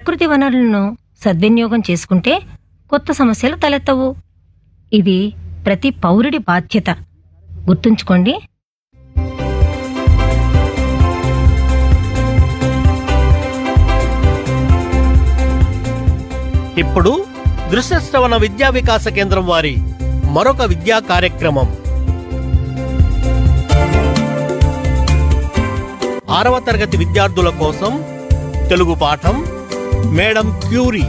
ప్రకృతి వనరులను సద్వినియోగం చేసుకుంటే కొత్త సమస్యలు తలెత్తవు. ఇది ప్రతి పౌరుడి బాధ్యత. గుర్తుంచుకోండి. ఇప్పుడు దృశ్యశ్రవణ విద్యా వికాస కేంద్రం వారి మరొక విద్యా కార్యక్రమం 6వ తరగతి విద్యార్థుల కోసం తెలుగు పాఠం మేడం క్యూరీ.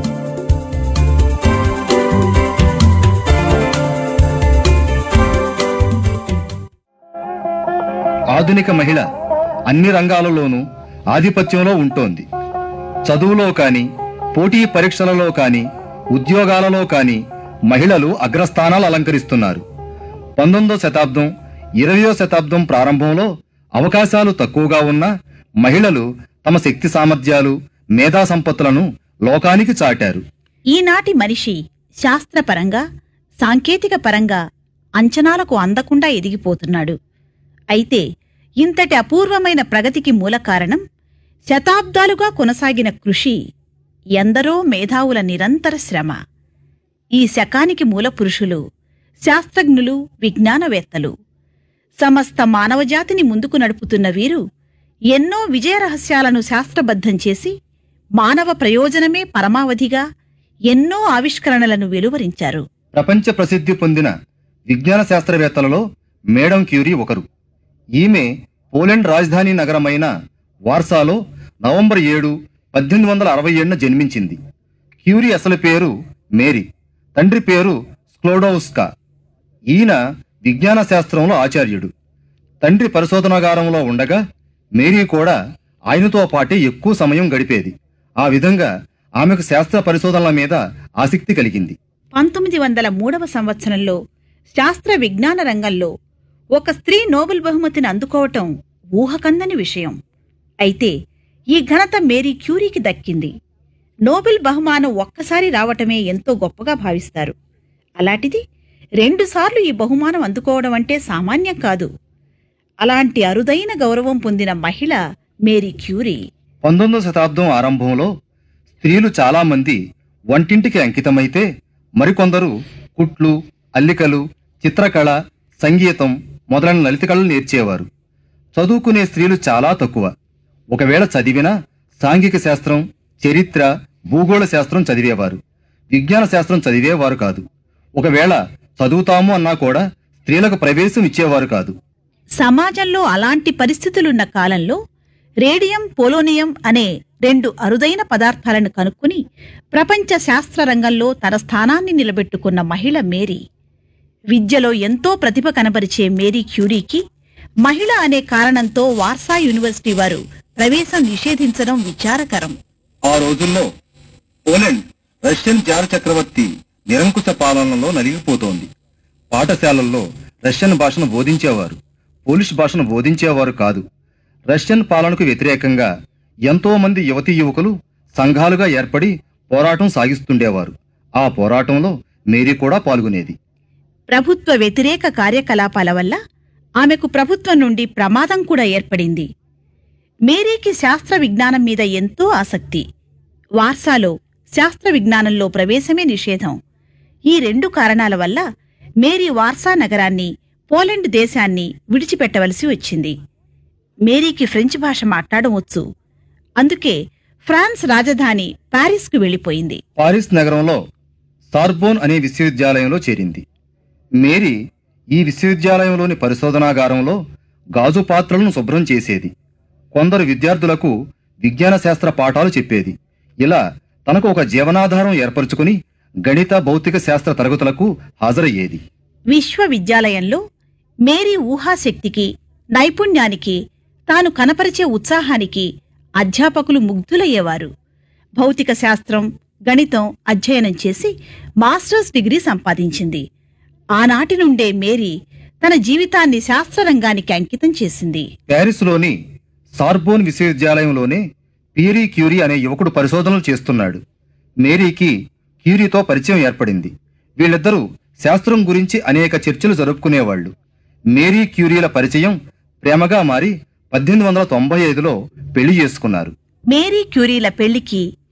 ఆధునిక మహిళ అన్ని రంగాలలోనూ ఆధిపత్యంలో ఉంటోంది. చదువులో కానీ, పోటీ పరీక్షలలో కానీ, ఉద్యోగాలలో కానీ మహిళలు అగ్రస్థానాలు అలంకరిస్తున్నారు. 19వ శతాబ్దం 20వ శతాబ్దం ప్రారంభంలో అవకాశాలు తక్కువగా ఉన్నా మహిళలు తమ శక్తి సామర్థ్యాలు, మేధా సంపత్తులను లోకానికి చాటారు. ఈనాటి మనిషి శాస్త్రపరంగా, సాంకేతిక పరంగా అంచనాలకు అందకుండా ఎదిగిపోతున్నాడు. అయితే ఇంతటి అపూర్వమైన ప్రగతికి మూల కారణం శతాబ్దాలుగా కొనసాగిన కృషి, ఎందరో మేధావుల నిరంతర శ్రమ. ఈ శకానికి మూల పురుషులు శాస్త్రజ్ఞులు, విజ్ఞానవేత్తలు. సమస్త మానవజాతిని ముందుకు నడుపుతున్న వీరు ఎన్నో విజయ రహస్యాలను శాస్త్రబద్ధం చేసి మానవ ప్రయోజనమే పరమావధిగా ఎన్నో ఆవిష్కరణలను వెలువరించారు. ప్రపంచ ప్రసిద్ధి పొందిన విజ్ఞాన శాస్త్రవేత్తలలో మేడం క్యూరీ ఒకరు. ఈమె పోలాండ్ రాజధాని నగరమైన వార్సాలో నవంబర్ 7, 1867 జన్మించింది. క్యూరీ అసలు పేరు మేరీ, తండ్రి పేరు స్క్లోడౌస్కా. ఈయన విజ్ఞాన శాస్త్రంలో ఆచార్యుడు. తండ్రి పరిశోధనాగారంలో ఉండగా మేరీ కూడా ఆయనతో పాటే ఎక్కువ సమయం గడిపేది. ఆ విధంగా ఆమెకు శాస్త్ర పరిశోధనల మీద ఆసక్తి కలిగింది. 1903వ సంవత్సరంలో శాస్త్ర విజ్ఞాన రంగంలో ఒక స్త్రీ నోబెల్ బహుమతిని అందుకోవటం ఊహకందని విషయం. అయితే ఈ ఘనత మేరీ క్యూరీకి దక్కింది. నోబెల్ బహుమానం ఒక్కసారి రావటమే ఎంతో గొప్పగా భావిస్తారు. అలాంటిది 2 సార్లు ఈ బహుమానం అందుకోవడం అంటే సామాన్యం కాదు. అలాంటి అరుదైన గౌరవం పొందిన మహిళ మేరీ క్యూరీ. 19వ శతాబ్దం ఆరంభంలో స్త్రీలు చాలామంది వంటింటికి అంకితమైతే మరికొందరు కుట్లు, అల్లికలు, చిత్రకళ, సంగీతం మొదలైన లలిత కళలు నేర్చేవారు. చదువుకునే స్త్రీలు చాలా తక్కువ. ఒకవేళ చదివినా సాంఘిక శాస్త్రం, చరిత్ర, భూగోళ శాస్త్రం చదివేవారు. విజ్ఞాన శాస్త్రం చదివేవారు కాదు. ఒకవేళ చదువుతాము అన్నా కూడా స్త్రీలకు ప్రవేశం ఇచ్చేవారు కాదు. సమాజంలో అలాంటి పరిస్థితులున్న కాలంలో రేడియం, పోలోనియం అనే 2 అరుదైన పదార్థాలను కనుక్కుని ప్రపంచ శాస్త్ర రంగంలో తన స్థానాన్ని నిలబెట్టుకున్న మహిళ మేరీ. విద్యలో ఎంతో ప్రతిభ కనబరిచే మేరీ క్యూరీకి మహిళ అనే కారణంతో వార్సా యూనివర్సిటీ వారు ప్రవేశం నిషేధించడం విచారకరం. ఆ రోజుల్లో పోలాండ్ రష్యన్ జార్ చక్రవర్తి నిరంకుశ పాలనలో నలిగిపోతోంది. పాఠశాలల్లో రష్యన్ భాషను బోధించేవారు, పోలిష్ భాషను బోధించేవారు కాదు. రష్యన్ పాలనకు వ్యతిరేకంగా ఎంతో మంది యువతీ యువకులు సంఘాలుగా ఏర్పడి పోరాటం సాగిస్తుండేవారు. ఆ పోరాటంలో మేరీ కూడా పాల్గొనేది. ప్రభుత్వ వ్యతిరేక కార్యకలాపాల వల్ల ఆమెకు ప్రభుత్వం నుండి ప్రమాదం కూడా ఏర్పడింది. మేరీకి శాస్త్ర విజ్ఞానం మీద ఎంతో ఆసక్తి. వార్సాలో శాస్త్ర విజ్ఞానంలో ప్రవేశమే నిషేధం. ఈ 2 కారణాల వల్ల మేరీ వార్సా నగరాన్ని, పోలాండ్ దేశాన్ని విడిచిపెట్టవలసి వచ్చింది. మేరీకి ఫ్రెంచ్ భాష మాట్లాడడం వచ్చు. అందుకే ఫ్రాన్స్ రాజధాని పారిస్కు వెళ్లిపోయింది. పారిస్ నగరంలో సార్బోన్ అనే విశ్వవిద్యాలయంలో చేరింది. మేరీ ఈ విశ్వవిద్యాలయంలోని పరిశోధనాగారంలో గాజు పాత్రలను శుభ్రం చేసేది. కొందరు విద్యార్థులకు విజ్ఞాన శాస్త్ర పాఠాలు చెప్పేది. ఇలా తనకు ఒక జీవనాధారం ఏర్పరచుకుని గణిత, భౌతిక శాస్త్ర తరగతులకు హాజరయ్యేది. విశ్వవిద్యాలయంలో మేరీ ఊహాశక్తికి, నైపుణ్యానికి, తాను కనపరిచే ఉత్సాహానికి అధ్యాపకులు ముగ్ధులయ్యేవారు. భౌతిక శాస్త్రం, గణితం అధ్యయనం చేసి మాస్టర్స్ డిగ్రీ సంపాదించింది. ఆనాటి నుండే మేరీ తన జీవితాన్ని శాస్త్రరంగానికి అంకితం చేసింది. ప్యారిస్లోని సార్బోన్ విశ్వవిద్యాలయంలోనే పీరీ క్యూరీ అనే యువకుడు పరిశోధనలు చేస్తున్నాడు. మేరీకి క్యూరీతో పరిచయం ఏర్పడింది. వీళ్ళిద్దరూ శాస్త్రం గురించి అనేక చర్చలు జరుపుకునేవాళ్లు. మేరీ క్యూరీల పరిచయం ప్రేమగా మారి 1895లో పెళ్లి చేసుకున్నారు. మేరీ క్యూరీల పెళ్లికి